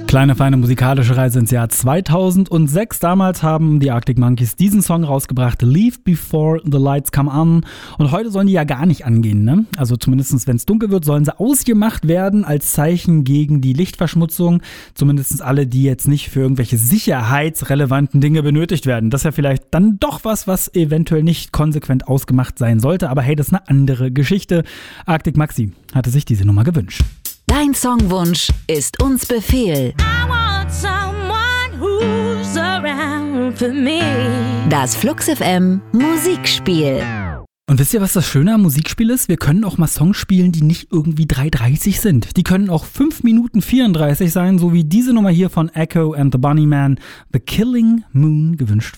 Kleine, feine musikalische Reise ins Jahr 2006. Damals haben die Arctic Monkeys diesen Song rausgebracht, Leave Before the Lights Come On. Und heute sollen die ja gar nicht angehen, ne? Also zumindest, wenn es dunkel wird, sollen sie ausgemacht werden als Zeichen gegen die Lichtverschmutzung. Zumindest alle, die jetzt nicht für irgendwelche sicherheitsrelevanten Dinge benötigt werden. Das ist ja vielleicht dann doch was eventuell nicht konsequent ausgemacht sein sollte. Aber hey, das ist eine andere Geschichte. Arctic Maxi hatte sich diese Nummer gewünscht. Dein Songwunsch ist uns Befehl. I want someone who's around for me. Das Flux FM Musikspiel. Und wisst ihr, was das Schöne am Musikspiel ist? Wir können auch mal Songs spielen, die nicht irgendwie 3,30 sind. Die können auch 5 Minuten 34 sein, so wie diese Nummer hier von Echo and the Bunnymen, The Killing Moon, gewünscht